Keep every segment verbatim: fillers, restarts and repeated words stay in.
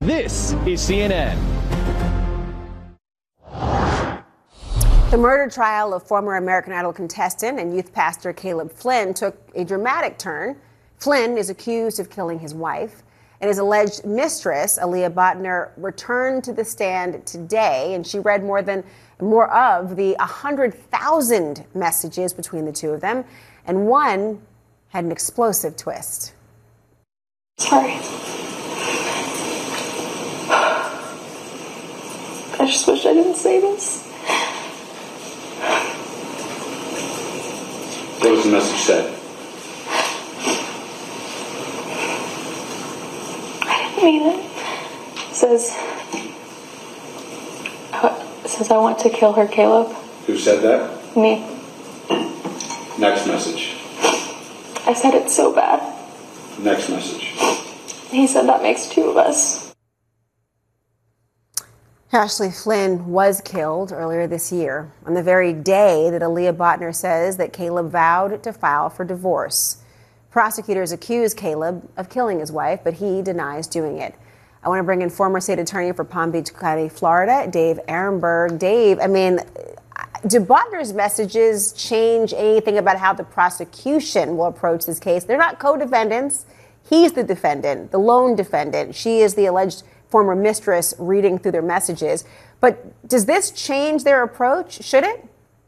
This is C N N. The murder trial of former American Idol contestant and youth pastor Caleb Flynn took a dramatic turn. Flynn is accused of killing his wife, and his alleged mistress, Aaliyah Botner, returned to the stand today, and she read more than more of the one hundred thousand messages between the two of them, and one had an explosive twist. Sorry. I just wish I didn't say this. What was the message said? I didn't mean it. It says, it says I want to kill her, Caleb. Who said that? Me. Next message. I said it so bad. Next message. He said that makes two of us. Ashley Flynn was killed earlier this year on the very day that Aaliyah Botner says that Caleb vowed to file for divorce. Prosecutors accuse Caleb of killing his wife, but he denies doing it. I want to bring in former state attorney for Palm Beach County, Florida, Dave Aronberg. Dave, I mean, do Botner's messages change anything about how the prosecution will approach this case? They're not co-defendants. He's the defendant, the lone defendant. She is the alleged former mistress reading through their messages. But does this change their approach? Should it?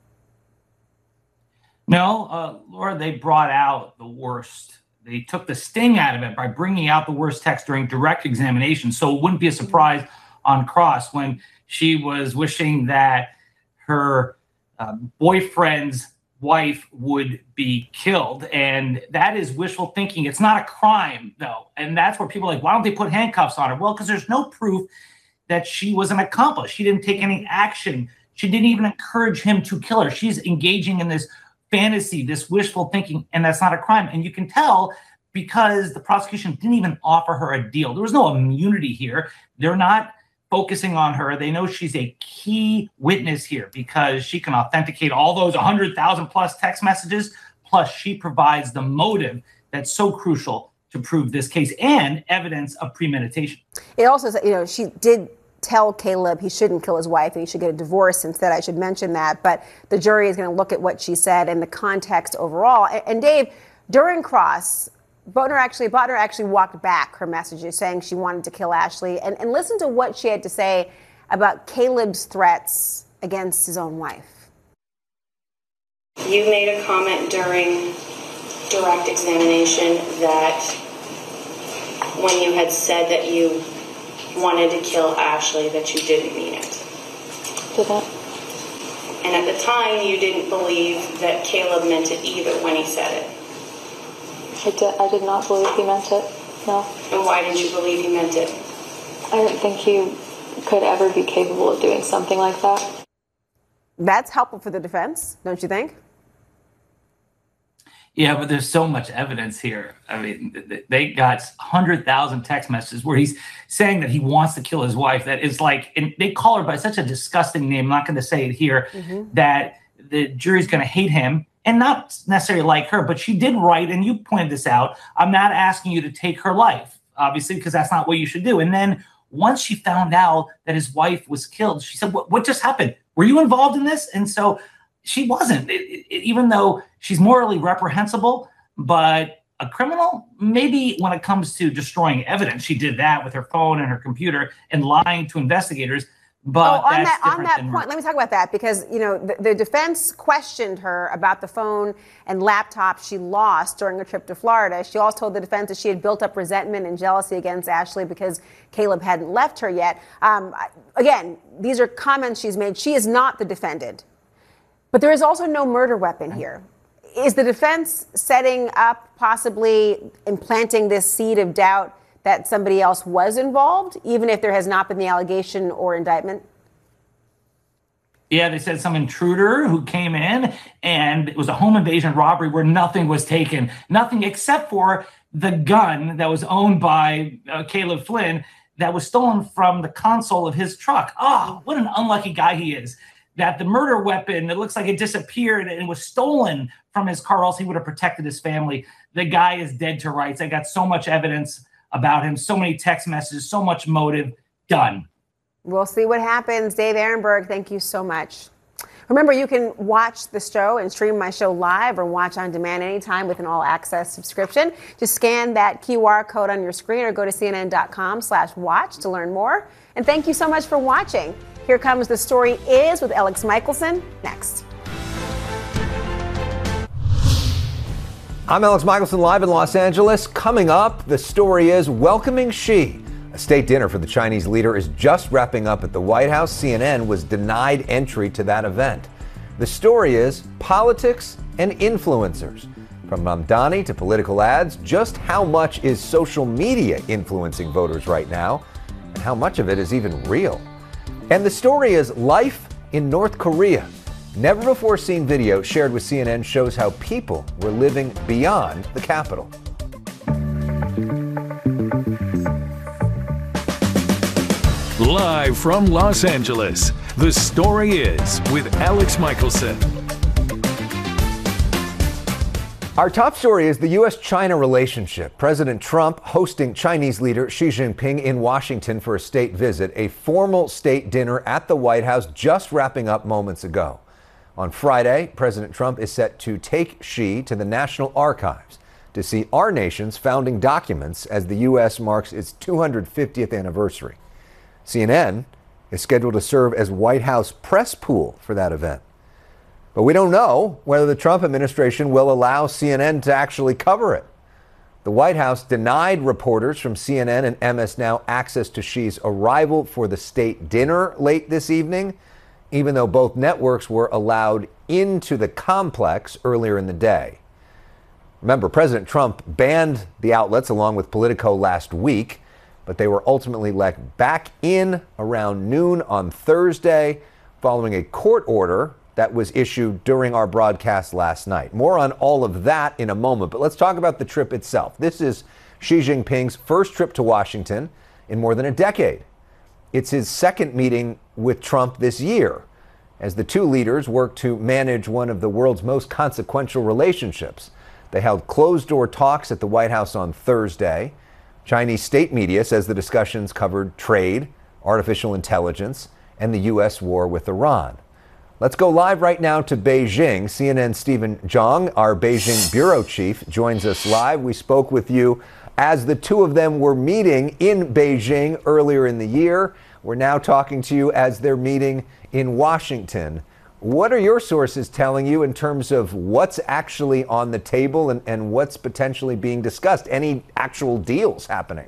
No, uh, Laura, they brought out the worst. They took the sting out of it by bringing out the worst text during direct examination. So it wouldn't be a surprise on cross when she was wishing that her uh, boyfriend's wife would be killed. And that is wishful thinking. It's not a crime, though. And that's where people are like, why don't they put handcuffs on her? Well, because there's no proof that she was an accomplice. She didn't take any action. She didn't even encourage him to kill her. She's engaging in this fantasy, this wishful thinking, and that's not a crime. And you can tell because the prosecution didn't even offer her a deal. There was no immunity here. They're not focusing on her. They know she's a key witness here because she can authenticate all those one hundred thousand plus text messages. Plus, she provides the motive that's so crucial to prove this case and evidence of premeditation. It also says, you know, she did tell Caleb he shouldn't kill his wife and he should get a divorce instead. I should mention that. But the jury is going to look at what she said and the context overall. And, and Dave, during cross, Botner actually, Botner actually walked back her messages saying she wanted to kill Ashley. And, and listen to what she had to say about Caleb's threats against his own wife. You made a comment during direct examination that when you had said that you wanted to kill Ashley, that you didn't mean it. Did that? And at the time, you didn't believe that Caleb meant it either when he said it. I did, I did not believe he meant it, no. And why didn't you believe he meant it? I didn't think he could ever be capable of doing something like that. That's helpful for the defense, don't you think? Yeah, but there's so much evidence here. I mean, they got one hundred thousand text messages where he's saying that he wants to kill his wife. That is like, and they call her by such a disgusting name, I'm not going to say it here, mm-hmm. that the jury's going to hate him. And not necessarily like her, but she did write, and you pointed this out, I'm not asking you to take her life, obviously, because that's not what you should do. And then once she found out that his wife was killed, she said, what, what just happened? Were you involved in this? And so she wasn't, it, it, even though she's morally reprehensible, but a criminal, maybe when it comes to destroying evidence, she did that with her phone and her computer and lying to investigators. But oh, on that's that on that than... point, let me talk about that because you know the, the defense questioned her about the phone and laptop she lost during a trip to Florida. She also told the defense that she had built up resentment and jealousy against Ashley because Caleb hadn't left her yet. Um, again, these are comments she's made. She is not the defendant, but there is also no murder weapon here. Is the defense setting up, possibly implanting this seed of doubt that somebody else was involved, even if there has not been the allegation or indictment? Yeah, they said some intruder who came in and it was a home invasion robbery where nothing was taken, nothing except for the gun that was owned by uh, Caleb Flynn that was stolen from the console of his truck. Oh, what an unlucky guy he is. That the murder weapon, it looks like it disappeared and was stolen from his car, else he would have protected his family. The guy is dead to rights. I got so much evidence about him. So many text messages, so much motive. Done. We'll see what happens. Dave Ehrenberg, thank you so much. Remember, you can watch the show and stream my show live or watch on demand anytime with an all-access subscription. Just scan that Q R code on your screen or go to cnn.com slash watch to learn more. And thank you so much for watching. Here comes The Story Is with Alex Michelson next. I'm Alex Michelson, live in Los Angeles. Coming up, The Story Is welcoming Xi. A state dinner for the Chinese leader is just wrapping up at the White House. C N N was denied entry to that event. The story is politics and influencers. From Mamdani to political ads, just how much is social media influencing voters right now? And how much of it is even real? And the story is life in North Korea. Never before seen video shared with C N N shows how people were living beyond the capital. Live from Los Angeles, The Story Is with Alex Michelson. Our top story is the U S China relationship. President Trump hosting Chinese leader Xi Jinping in Washington for a state visit, a formal state dinner at the White House just wrapping up moments ago. On Friday, President Trump is set to take Xi to the National Archives to see our nation's founding documents as the U S marks its two hundred fiftieth anniversary. C N N is scheduled to serve as White House press pool for that event. But we don't know whether the Trump administration will allow C N N to actually cover it. The White House denied reporters from C N N and M S Now access to Xi's arrival for the state dinner late this evening, even though both networks were allowed into the complex earlier in the day. Remember, President Trump banned the outlets along with Politico last week, but they were ultimately let back in around noon on Thursday following a court order that was issued during our broadcast last night. More on all of that in a moment, but let's talk about the trip itself. This is Xi Jinping's first trip to Washington in more than a decade. It's his second meeting with Trump this year, as the two leaders work to manage one of the world's most consequential relationships. They held closed-door talks at the White House on Thursday. Chinese state media says the discussions covered trade, artificial intelligence, and the U S war with Iran. Let's go live right now to Beijing. C N N's Stephen Zhang, our Beijing bureau chief, joins us live. We spoke with you as the two of them were meeting in Beijing earlier in the year. We're now talking to you as they're meeting in Washington. What are your sources telling you in terms of what's actually on the table and, and what's potentially being discussed? Any actual deals happening?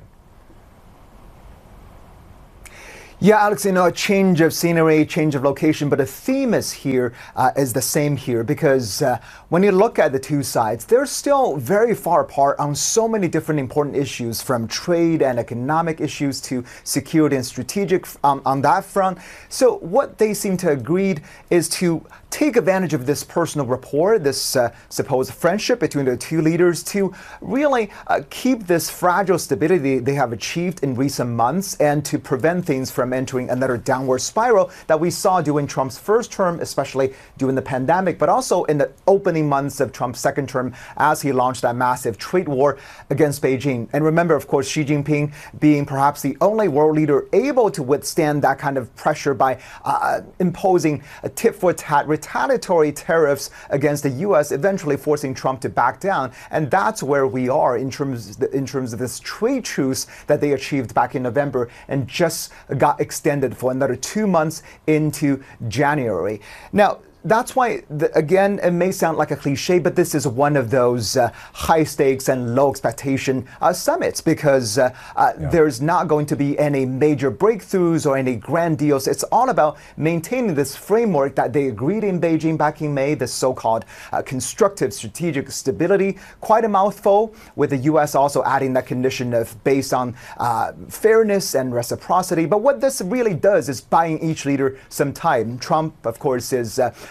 Yeah, Alex, you know, a change of scenery, change of location, but the theme is here, uh, is the same here, because uh, when you look at the two sides, they're still very far apart on so many different important issues, from trade and economic issues to security and strategic um, on that front. So what they seem to agree is to take advantage of this personal rapport, this uh, supposed friendship between the two leaders, to really uh, keep this fragile stability they have achieved in recent months and to prevent things from entering another downward spiral that we saw during Trump's first term, especially during the pandemic, but also in the opening months of Trump's second term as he launched that massive trade war against Beijing. And remember, of course, Xi Jinping being perhaps the only world leader able to withstand that kind of pressure by uh, imposing a tit-for-tat retaliatory tariffs against the U S, eventually forcing Trump to back down. And that's where we are in terms, in terms of this trade truce that they achieved back in November and just got extended for another two months into January. Now, that's why, the, again, it may sound like a cliche, but this is one of those uh, high stakes and low expectation uh, summits, because uh, uh, yeah. there's not going to be any major breakthroughs or any grand deals. It's all about maintaining this framework that they agreed in Beijing back in May, the so-called uh, constructive strategic stability. Quite a mouthful, with the U S also adding that condition of based on uh, fairness and reciprocity. But what this really does is buying each leader some time. Trump, of course, is uh,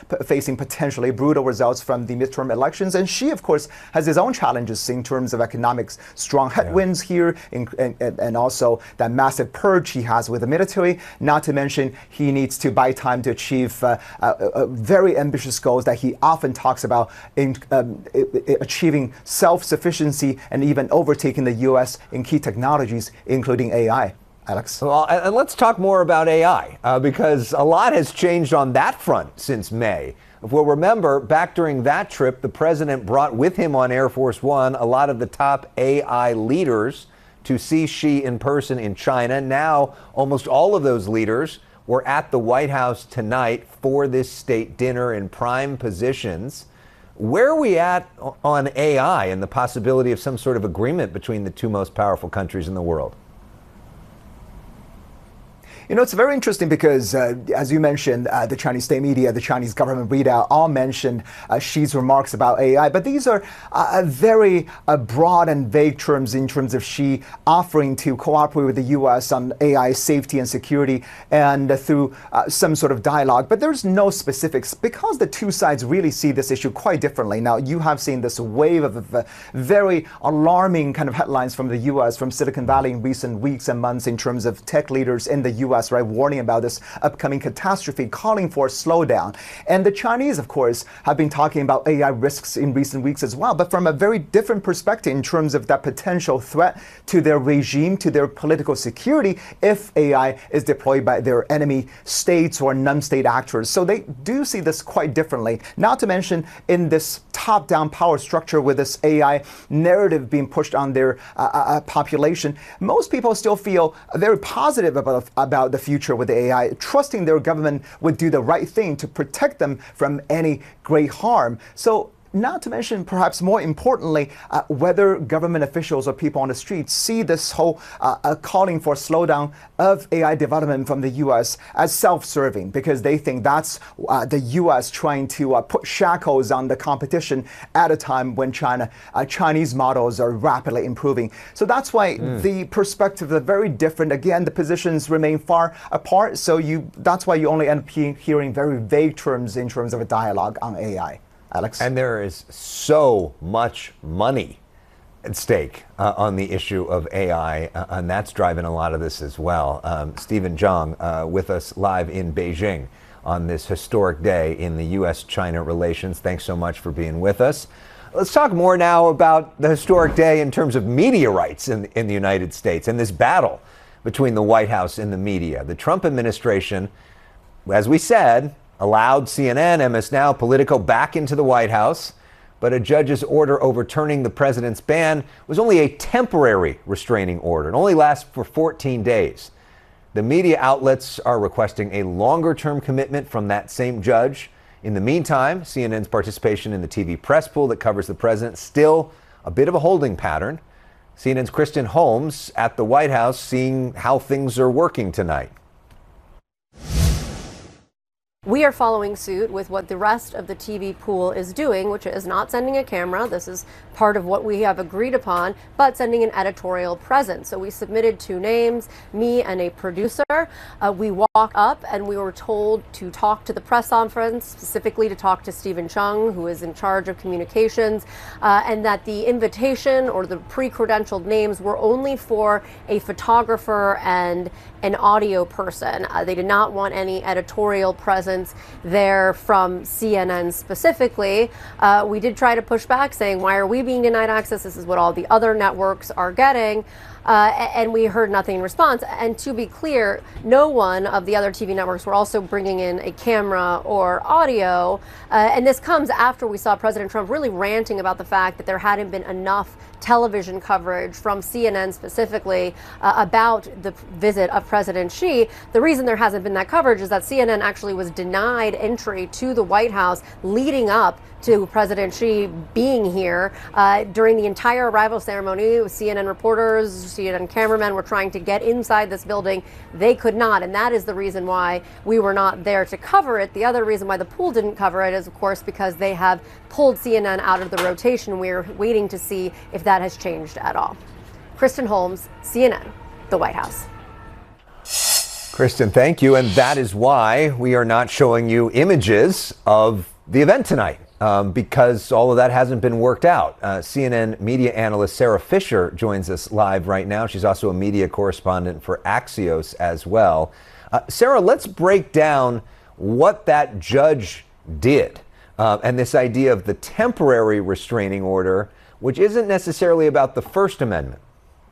p- facing potentially brutal results from the midterm elections. And Xi, of course, has his own challenges in terms of economics, strong headwinds yeah. here, in, and, and also that massive purge he has with the military. Not to mention, he needs to buy time to achieve uh, uh, uh, very ambitious goals that he often talks about in um, I- I achieving self-sufficiency and even overtaking the U S in key technologies, including A I. Alex? Well, and let's talk more about A I, uh, because a lot has changed on that front since May. If we'll remember, back during that trip, the president brought with him on Air Force One a lot of the top A I leaders to see Xi in person in China. Now, almost all of those leaders were at the White House tonight for this state dinner in prime positions. Where are we at on A I and the possibility of some sort of agreement between the two most powerful countries in the world? You know, it's very interesting because, uh, as you mentioned, uh, the Chinese state media, the Chinese government readout all mentioned uh, Xi's remarks about A I. But these are uh, very uh, broad and vague terms in terms of Xi offering to cooperate with the U S on A I safety and security and uh, through uh, some sort of dialogue. But there's no specifics because the two sides really see this issue quite differently. Now, you have seen this wave of uh, very alarming kind of headlines from the U S, from Silicon Valley in recent weeks and months in terms of tech leaders in the U S, right, warning about this upcoming catastrophe, calling for a slowdown. And the Chinese, of course, have been talking about A I risks in recent weeks as well, but from a very different perspective in terms of that potential threat to their regime, to their political security, if A I is deployed by their enemy states or non-state actors. So they do see this quite differently. Not to mention, in this top-down power structure with this A I narrative being pushed on their uh, uh, population, most people still feel very positive about, about the future with the A I, trusting their government would do the right thing to protect them from any great harm. So, not to mention, perhaps more importantly, uh, whether government officials or people on the streets see this whole uh, uh, calling for slowdown of A I development from the U S as self-serving, because they think that's uh, the U S trying to uh, put shackles on the competition at a time when China uh, Chinese models are rapidly improving. So that's why mm. the perspectives are very different. Again, the positions remain far apart. So you that's why you only end up he- hearing very vague terms in terms of a dialogue on A I. Alex? And there is so much money at stake uh, on the issue of A I, uh, and that's driving a lot of this as well. Um, Stephen Zhang uh, with us live in Beijing on this historic day in the U S China relations. Thanks so much for being with us. Let's talk more now about the historic day in terms of media rights in, in the United States and this battle between the White House and the media. The Trump administration, as we said, allowed C N N, M S Now, Politico back into the White House, but a judge's order overturning the president's ban was only a temporary restraining order. It only lasts for fourteen days. The media outlets are requesting a longer-term commitment from that same judge. In the meantime, C N N's participation in the T V press pool that covers the president still a bit of a holding pattern. C N N's Kristen Holmes at the White House seeing how things are working tonight. We are following suit with what the rest of the T V pool is doing, which is not sending a camera. This is part of what we have agreed upon, but sending an editorial presence. So we submitted two names, me and a producer. Uh, we walked up and we were told to talk to the press conference, specifically to talk to Stephen Chung, who is in charge of communications, uh, and that the invitation or the pre-credentialed names were only for a photographer and an audio person. Uh, they did not want any editorial presence there from C N N specifically. Uh, we did try to push back, saying, why are we being denied access? This is what all the other networks are getting. Uh, and we heard nothing in response. And to be clear, no one of the other T V networks were also bringing in a camera or audio. Uh, and this comes after we saw President Trump really ranting about the fact that there hadn't been enough television coverage from C N N specifically uh, about the visit of President Xi. The reason there hasn't been that coverage is that C N N actually was denied entry to the White House leading up to President Xi being here. Uh, during the entire arrival ceremony, C N N reporters, C N N cameramen were trying to get inside this building. They could not, and that is the reason why we were not there to cover it. The other reason why the pool didn't cover it is, of course, because they have pulled C N N out of the rotation. We're waiting to see if that has changed at all. Kristen Holmes, C N N, the White House. Kristen, thank you. And that is why we are not showing you images of the event tonight, um, because all of that hasn't been worked out. Uh, C N N media analyst Sarah Fisher joins us live right now. She's also a media correspondent for Axios as well. Uh, Sarah, let's break down what that judge did uh, and this idea of the temporary restraining order, which isn't necessarily about the First Amendment.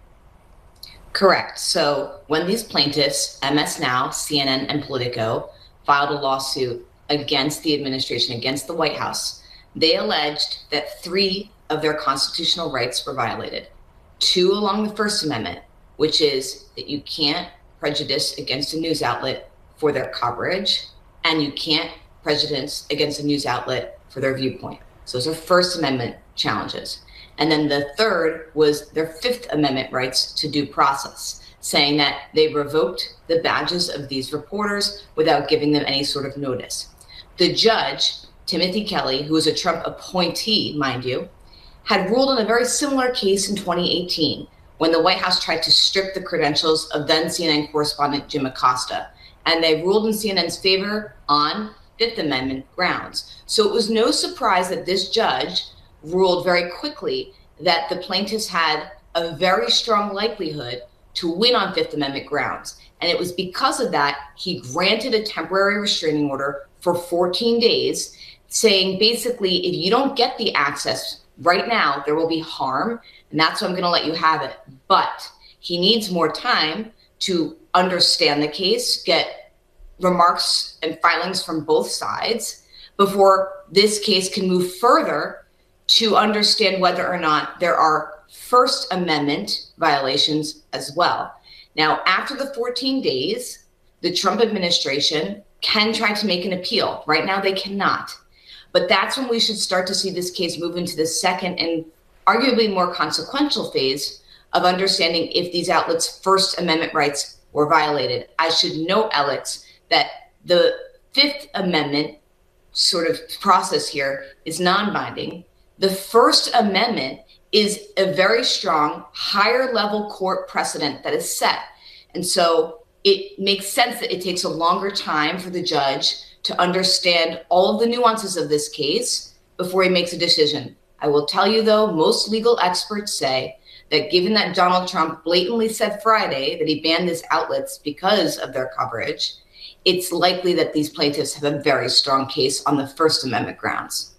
Correct. So when these plaintiffs, M S Now, C N N, and Politico, filed a lawsuit against the administration, against the White House, they alleged that three of their constitutional rights were violated. Two along the First Amendment, which is that you can't prejudice against a news outlet for their coverage, and you can't prejudice against a news outlet for their viewpoint. So those are First Amendment challenges. And then the third was their Fifth Amendment rights to due process, saying that they revoked the badges of these reporters without giving them any sort of notice. The judge, Timothy Kelly, who is a Trump appointee, mind you, had ruled on a very similar case in twenty eighteen, when the White House tried to strip the credentials of then C N N correspondent Jim Acosta. And they ruled in C N N's favor on Fifth Amendment grounds. So it was no surprise that this judge ruled very quickly that the plaintiffs had a very strong likelihood to win on Fifth Amendment grounds. And it was because of that, he granted a temporary restraining order for fourteen days, saying basically, if you don't get the access right now, there will be harm. And that's why I'm going to let you have it. But he needs more time to understand the case, get remarks and filings from both sides before this case can move further to understand whether or not there are First Amendment violations as well. Now, after the fourteen days, the Trump administration can try to make an appeal. Right now, they cannot. But that's when we should start to see this case move into the second and arguably more consequential phase of understanding if these outlets' First Amendment rights were violated. I should note, Alex, that the Fifth Amendment sort of process here is non-binding. The First Amendment is a very strong, higher level court precedent that is set. And so it makes sense that it takes a longer time for the judge to understand all of the nuances of this case before he makes a decision. I will tell you, though, most legal experts say that given that Donald Trump blatantly said Friday that he banned these outlets because of their coverage, it's likely that these plaintiffs have a very strong case on the First Amendment grounds.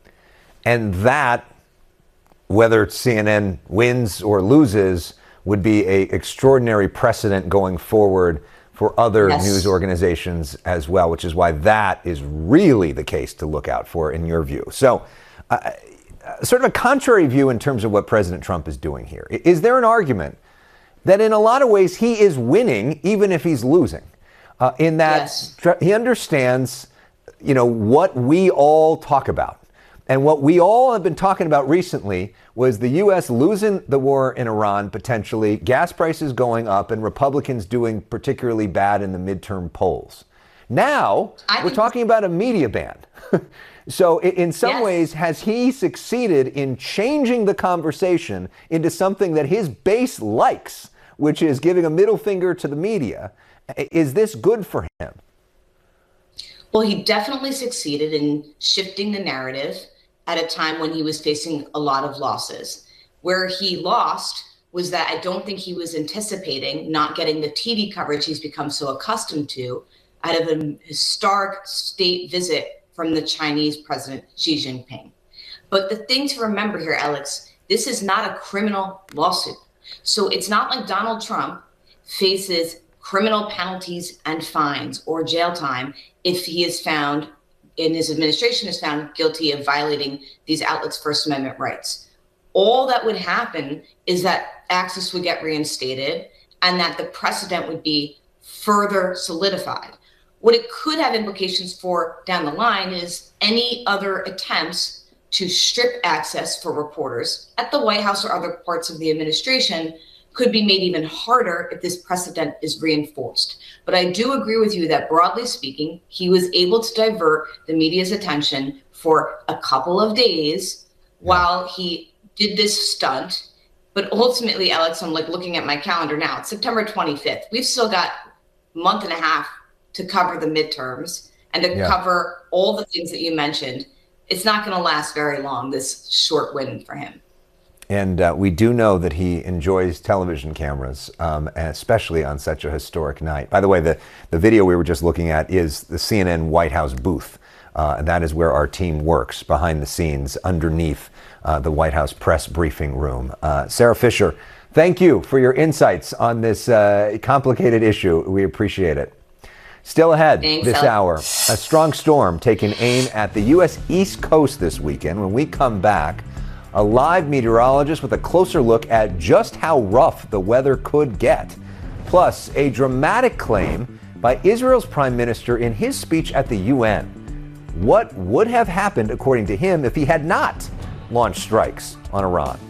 And that, whether C N N wins or loses, would be an extraordinary precedent going forward for other yes. news organizations as well, which is why that is really the case to look out for in your view. So uh, sort of a contrary view in terms of what President Trump is doing here. Is there an argument that in a lot of ways he is winning even if he's losing? Uh, in that yes. he understands, you know, what we all talk about. And what we all have been talking about recently was the U S losing the war in Iran, potentially, gas prices going up, and Republicans doing particularly bad in the midterm polls. Now, I we're talking about a media ban. So in some yes. ways, has he succeeded in changing the conversation into something that his base likes, which is giving a middle finger to the media? Is this good for him? Well, he definitely succeeded in shifting the narrative at a time when he was facing a lot of losses. Where he lost was that I don't think he was anticipating not getting the T V coverage he's become so accustomed to out of a historic state visit from the Chinese president, Xi Jinping. But the thing to remember here, Alex, this is not a criminal lawsuit. So it's not like Donald Trump faces criminal penalties and fines or jail time if he is found, and his administration is found guilty of violating these outlets' First Amendment rights. All that would happen is that access would get reinstated and that the precedent would be further solidified. What it could have implications for down the line is any other attempts to strip access for reporters at the White House or other parts of the administration could be made even harder if this precedent is reinforced. But I do agree with you that broadly speaking, he was able to divert the media's attention for a couple of days while he did this stunt. But ultimately, Alex, I'm like looking at my calendar now, it's September twenty-fifth. We've still got month and a half to cover the midterms and to Yeah. cover all the things that you mentioned. It's not going to last very long, this short win for him. And uh, we do know that he enjoys television cameras, um, and especially on such a historic night. By the way, the, the video we were just looking at is the C N N White House booth. Uh, and that is where our team works, behind the scenes, underneath uh, the White House press briefing room. Uh, Sarah Fisher, thank you for your insights on this uh, complicated issue. We appreciate it. Still ahead Thanks, this Alex. hour, a strong storm taking aim at the U S East Coast this weekend. When we come back, a live meteorologist with a closer look at just how rough the weather could get. Plus, a dramatic claim by Israel's prime minister in his speech at the U N. What would have happened, according to him, if he had not launched strikes on Iran?